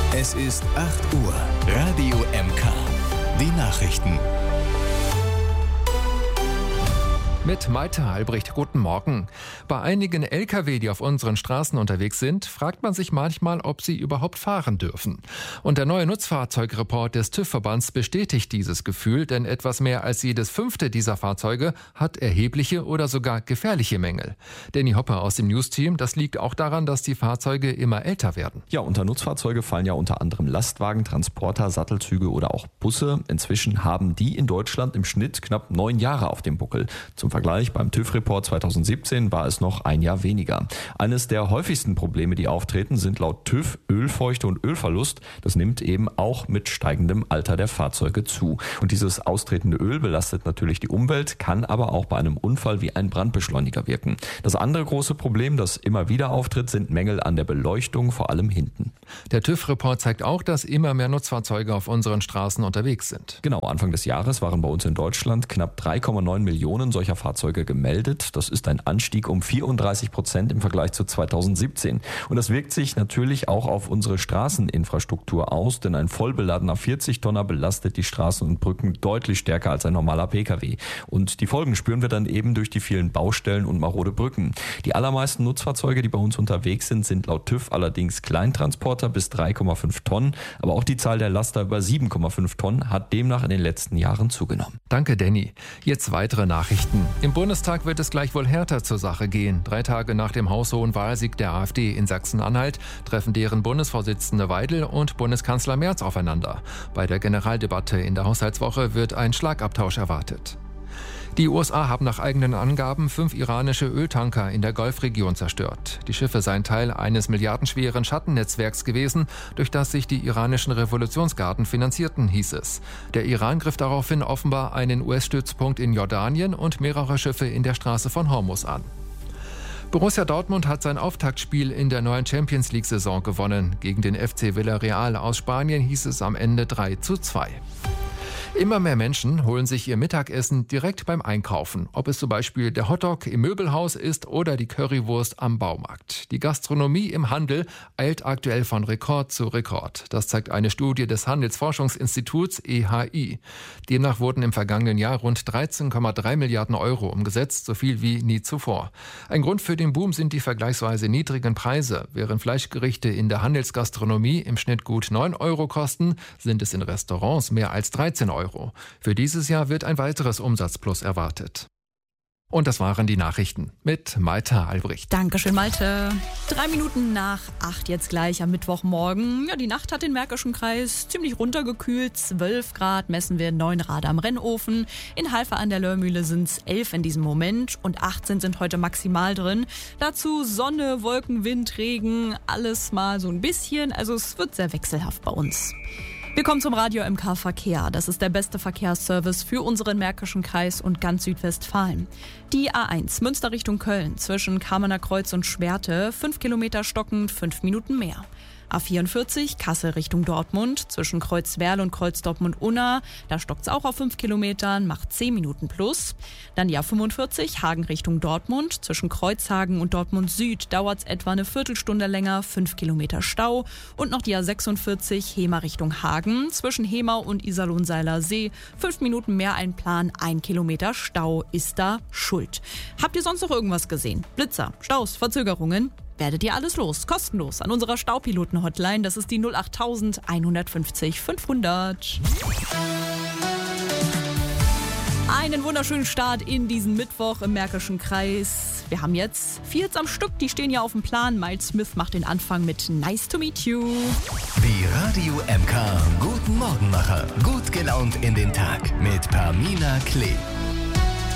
Es ist 8 Uhr. Radio MK. Die Nachrichten. Mit Malte Albrecht, guten Morgen. Bei einigen Lkw, die auf unseren Straßen unterwegs sind, fragt man sich manchmal, ob sie überhaupt fahren dürfen. Und der neue Nutzfahrzeugreport des TÜV-Verbands bestätigt dieses Gefühl, denn etwas mehr als jedes 5. dieser Fahrzeuge hat erhebliche oder sogar gefährliche Mängel. Danny Hopper aus dem News-Team, das liegt auch daran, dass die Fahrzeuge immer älter werden. Ja, unter Nutzfahrzeuge fallen ja unter anderem Lastwagen, Transporter, Sattelzüge oder auch Busse. Inzwischen haben die in Deutschland im Schnitt knapp 9 Jahre auf dem Buckel. Zum Vergleich, beim TÜV-Report 2017 war es noch ein Jahr weniger. Eines der häufigsten Probleme, die auftreten, sind laut TÜV Ölfeuchte und Ölverlust. Das nimmt eben auch mit steigendem Alter der Fahrzeuge zu. Und dieses austretende Öl belastet natürlich die Umwelt, kann aber auch bei einem Unfall wie ein Brandbeschleuniger wirken. Das andere große Problem, das immer wieder auftritt, sind Mängel an der Beleuchtung, vor allem hinten. Der TÜV-Report zeigt auch, dass immer mehr Nutzfahrzeuge auf unseren Straßen unterwegs sind. Genau, Anfang des Jahres waren bei uns in Deutschland knapp 3,9 Millionen solcher Fahrzeuge gemeldet. Das ist ein Anstieg um 34% im Vergleich zu 2017. Und das wirkt sich natürlich auch auf unsere Straßeninfrastruktur aus, denn ein vollbeladener 40-Tonner belastet die Straßen und Brücken deutlich stärker als ein normaler Pkw. Und die Folgen spüren wir dann eben durch die vielen Baustellen und marode Brücken. Die allermeisten Nutzfahrzeuge, die bei uns unterwegs sind laut TÜV allerdings Kleintransporter bis 3,5 Tonnen. Aber auch die Zahl der Laster über 7,5 Tonnen hat demnach in den letzten Jahren zugenommen. Danke, Danny. Jetzt weitere Nachrichten. Im Bundestag wird es gleich wohl härter zur Sache gehen. 3 Tage nach dem haushohen Wahlsieg der AfD in Sachsen-Anhalt treffen deren Bundesvorsitzende Weidel und Bundeskanzler Merz aufeinander. Bei der Generaldebatte in der Haushaltswoche wird ein Schlagabtausch erwartet. Die USA haben nach eigenen Angaben 5 iranische Öltanker in der Golfregion zerstört. Die Schiffe seien Teil eines milliardenschweren Schattennetzwerks gewesen, durch das sich die iranischen Revolutionsgarden finanzierten, hieß es. Der Iran griff daraufhin offenbar einen US-Stützpunkt in Jordanien und mehrere Schiffe in der Straße von Hormuz an. Borussia Dortmund hat sein Auftaktspiel in der neuen Champions-League-Saison gewonnen. Gegen den FC Villarreal aus Spanien hieß es am Ende 3:2. Immer mehr Menschen holen sich ihr Mittagessen direkt beim Einkaufen, ob es zum Beispiel der Hotdog im Möbelhaus ist oder die Currywurst am Baumarkt. Die Gastronomie im Handel eilt aktuell von Rekord zu Rekord. Das zeigt eine Studie des Handelsforschungsinstituts EHI. Demnach wurden im vergangenen Jahr rund 13,3 Milliarden Euro umgesetzt, so viel wie nie zuvor. Ein Grund für den Boom sind die vergleichsweise niedrigen Preise. Während Fleischgerichte in der Handelsgastronomie im Schnitt gut 9 Euro kosten, sind es in Restaurants mehr als 13 Euro. Für dieses Jahr wird ein weiteres Umsatzplus erwartet. Und das waren die Nachrichten mit Malte Albrecht. Dankeschön, Malte. 3 Minuten nach 8 jetzt gleich am Mittwochmorgen. Ja, die Nacht hat den Märkischen Kreis ziemlich runtergekühlt. 12 Grad messen wir, 9 Grad am Rennofen. In Halver an der Löhrmühle sind es 11 in diesem Moment und 18 sind heute maximal drin. Dazu Sonne, Wolken, Wind, Regen, alles mal so ein bisschen. Also es wird sehr wechselhaft bei uns. Wir kommen zum Radio MK Verkehr. Das ist der beste Verkehrsservice für unseren Märkischen Kreis und ganz Südwestfalen. Die A1 Münster Richtung Köln zwischen Kamener Kreuz und Schwerte, 5 Kilometer stockend, 5 Minuten mehr. A44 Kassel Richtung Dortmund zwischen Kreuzwerl und Kreuz-Dortmund-Unna. Da stockt es auch auf 5 Kilometern, macht 10 Minuten plus. Dann die A45 Hagen Richtung Dortmund zwischen Kreuzhagen und Dortmund Süd dauert es etwa eine Viertelstunde länger, 5 Kilometer Stau. Und noch die A46 Hemer Richtung Hagen zwischen Hemer und Iserlohn-Seiler See. 5 Minuten mehr einplanen, 1 Kilometer Stau ist da schuld. Habt ihr sonst noch irgendwas gesehen? Blitzer, Staus, Verzögerungen? Werdet ihr alles los, kostenlos an unserer Staupiloten-Hotline. Das ist die 08000 150 500. Einen wunderschönen Start in diesen Mittwoch im Märkischen Kreis. Wir haben jetzt 4 Hits am Stück, die stehen ja auf dem Plan. Miles Smith macht den Anfang mit Nice to Meet You. Die Radio MK Guten Morgenmacher. Gut gelaunt in den Tag mit Pamina Klee.